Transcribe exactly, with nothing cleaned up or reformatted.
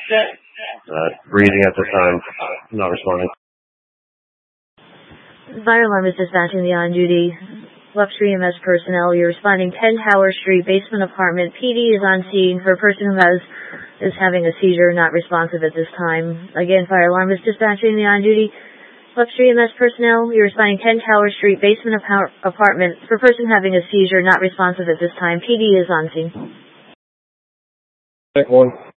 Uh, breathing at the time, not responding. Fire alarm is dispatching the on-duty Luxury E M S personnel. You're responding ten Tower Street, basement apartment. P D is on scene for a person who has is having a seizure, not responsive at this time. Again, fire alarm is dispatching the on-duty Luxury E M S personnel. You're responding ten Tower Street, basement apart apartment for a person having a seizure, not responsive at this time. P D is on scene. Check one.